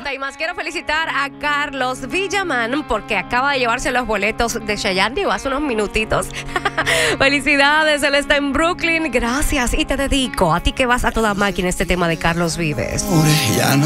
50 y más. Quiero felicitar a Carlos Villamán porque acaba de llevarse los boletos de Chayanne, digo, hace unos minutitos. Felicidades, él está en Brooklyn. Gracias y te dedico a ti que vas a toda máquina este tema de Carlos Vives. Ya no